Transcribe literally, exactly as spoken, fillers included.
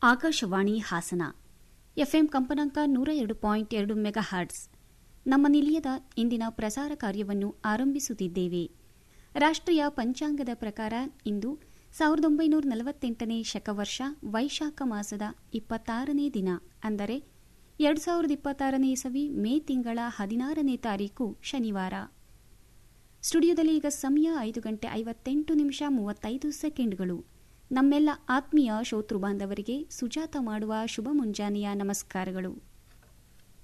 Akashvani Hassan FM ಕಂಪನಾಂಕ ನೂರ ಎರಡು ಪಾಯಿಂಟ್ ಎರಡು ಮೆಗಾ ಹರ್ಟ್ಸ್. ನಮ್ಮ ನಿಲಯದ ಇಂದಿನ ಪ್ರಸಾರ ಕಾರ್ಯವನ್ನು ಆರಂಭಿಸುತ್ತಿದ್ದೇವೆ. ರಾಷ್ಟ್ರೀಯ ಪಂಚಾಂಗದ ಪ್ರಕಾರ ಇಂದು ಸಾವಿರದ ಒಂಬೈನೂರ ನಲವತ್ತೆಂಟನೇ ಶಕವರ್ಷ ವೈಶಾಖ ಮಾಸದ ಇಪ್ಪತ್ತಾರನೇ ದಿನ, ಅಂದರೆ ಎರಡು ಸಾವಿರದ ಇಪ್ಪತ್ತಾರನೇ ಇಸವಿ ಮೇ ತಿಂಗಳ ಹದಿನಾರನೇ ತಾರೀಕು ಶನಿವಾರ. ಸ್ಟುಡಿಯೋದಲ್ಲಿ ಈಗ ಸಮಯ ಐದು ಗಂಟೆ ಐವತ್ತೆಂಟು ನಿಮಿಷ ಮೂವತ್ತೈದು ಸೆಕೆಂಡ್ಗಳು. ನಮ್ಮೆಲ್ಲ ಆತ್ಮೀಯ ಶ್ರೋತೃ ಬಾಂಧವರಿಗೆ ಸುಜಾತ ಮಾಡುವ ಶುಭ ಮುಂಜಾನೆಯ ನಮಸ್ಕಾರಗಳು.